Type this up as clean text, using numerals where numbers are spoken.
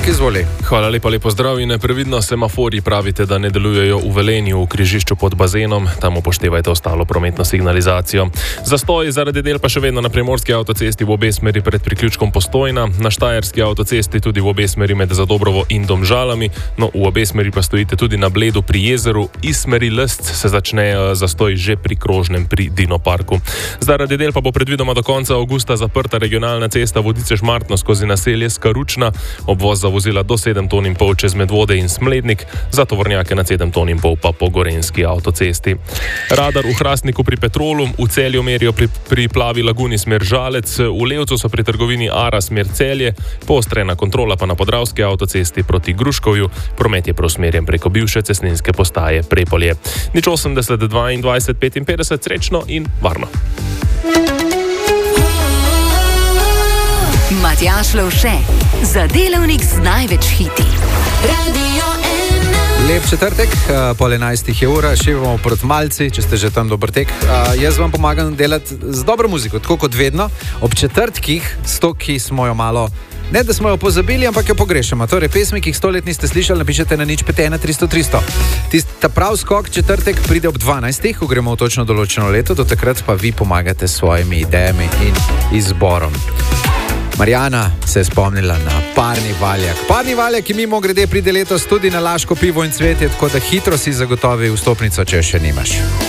izvoli. Hvala lepa, lepo zdrav in previdno. Semaforji pravite, da ne delujejo v Velenju, v križišču pod bazenom. Tam upoštevajte ostalo prometno signalizacijo. Zastoj zaradi del pa še vedno na primorski avtocesti v obe smeri pred priključkom Postojna, na štajerski avtocesti tudi v obe smeri med Zadobrovo in Domžalami, no v obe smeri pa stojite tudi na Bledu pri jezeru. Iz smeri Lest se začne zastoj že pri krožnem pri Dinoparku. Zaradi del pa bo predvidoma do konca avgusta zaprta regionalna cesta Vodice-Šmartno skozi naselje Skaručna, obvoz za vozila do 7,5 ton čez Medvode in Smlednik, za tovornjake na 7,5 ton pa po gorenjski avtocesti. Radar v Hrastniku pri Petrolu, v Celju merijo pri Plavi laguni smer Žalec, v Levcu so pri trgovini Ara smer Celje, poostrena kontrola pa na Podravski avtocesti proti Gruškovju, promet je preusmerjen preko bivše cestninske postaje Prepolje. 80 22 55, srečno in varno. Matjaž Lovše, za delavnik z največ hiti. Lep četrtek, pol 11 je ura, šivamo proti Malci, če ste že tam dober tek. Jaz vam pomagam delati z dobro muziko, tako kot vedno. Ob četrtkih, ki smo jo malo, ne da smo jo pozabili, ampak jo pogrešamo. Torej, pesmi, ki jih 100 let niste slišali, napišete na 051 300 300. Ta prav skok četrtek pride ob 12, ko gremo v točno določeno leto, do takrat pa vi pomagate s svojimi idejami in izborom. Marjana se je spomnila na parni valjak. Parni valjak, ki mimo grede pride letos tudi na Laško pivo in cvetje, tako da hitro si zagotovi vstopnico, če še nimaš.